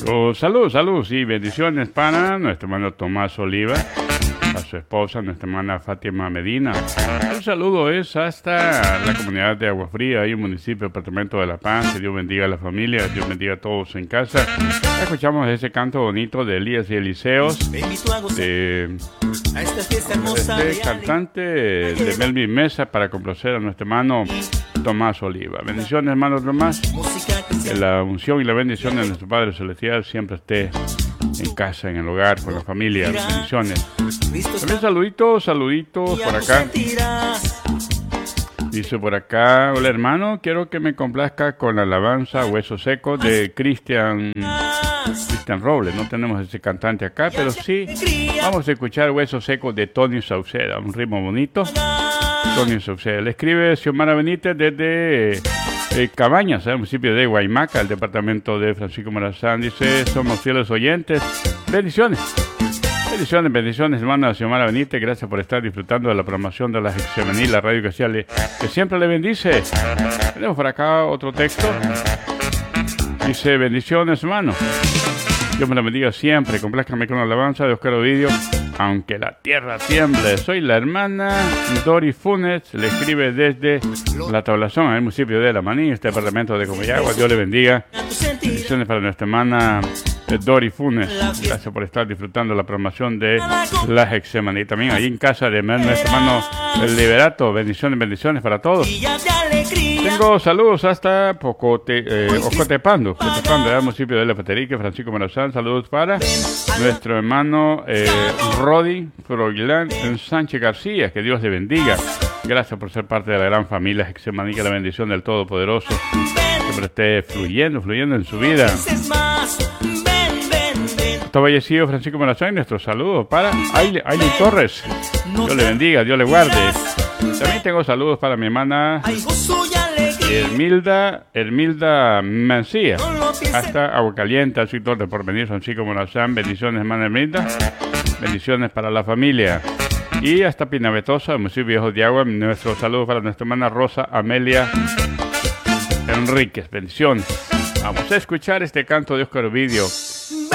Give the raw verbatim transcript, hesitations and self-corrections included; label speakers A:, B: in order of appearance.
A: Oh, salud, salud, sí, bendiciones para nuestro hermano Tomás Oliva, a su esposa, nuestra hermana Fátima Medina. Un saludo es hasta la comunidad de Agua Fría, ahí en el municipio, departamento de La Paz. Que Dios bendiga a la familia, Dios bendiga a todos en casa. Escuchamos ese canto bonito de Elías y Eliseos, de este cantante de Melvin Mesa, para complacer a nuestro hermano Tomás Oliva. Bendiciones, hermano Tomás. Que la unción y la bendición de nuestro Padre Celestial siempre esté en casa, en el hogar, con la familia. Bendiciones. También saluditos, saluditos por acá. Dice por acá: hola hermano, quiero que me complazca con la alabanza Hueso Seco de Cristian Cristian Robles. No tenemos ese cantante acá, pero sí vamos a escuchar Hueso Seco de Tony Sauceda, un ritmo bonito. Tony Sauceda. Le escribe Xiomara Benítez desde eh, Cabañas, el municipio de Guaymaca, el departamento de Francisco Morazán. Dice: somos fieles oyentes. Bendiciones. Bendiciones, bendiciones, hermana Xiomara Benítez. Gracias por estar disfrutando de la programación de la Gexemaní, la radio que, sea, le, que siempre le bendice. Tenemos por acá otro texto. Dice: bendiciones, hermano. Dios me la bendiga siempre. Complázcame con la alabanza de Oscar Ovidio, aunque la tierra tiemble. Soy la hermana Dori Funes. Le escribe desde La Tablazón, en el municipio de La Maní, este departamento de Comayagua. Dios le bendiga. Bendiciones para nuestra hermana Dori Funes. Gracias por estar disfrutando la programación de la Gexemaní. También ahí en casa de nuestro hermano El Liberato. Bendiciones, bendiciones para todos. Tengo saludos hasta Pocote, eh, Ocotepando, Ocotepando, el municipio de La Paterique, Francisco Morazán. Saludos para nuestro hermano eh, Rodi Froilán Sánchez García. Que Dios le bendiga. Gracias por ser parte de la gran familia Gexemaní. Que la bendición del Todopoderoso siempre esté fluyendo, fluyendo en su vida. Está fallecido Francisco Morazán. Nuestro saludo para Ailey Torres. Dios le bendiga, Dios le guarde. También tengo saludos para mi hermana Hermilda, Hermilda Mancía, hasta Aguacaliente, al sector de Porvenir, Francisco Morazán. Bendiciones, hermana Hermilda. Bendiciones para la familia. Y hasta Pinavetosa, el municipio Viejo de Agua. Nuestro saludo para nuestra hermana Rosa Amelia Enríquez. Bendiciones. Vamos a escuchar este canto de Oscar Ovidio.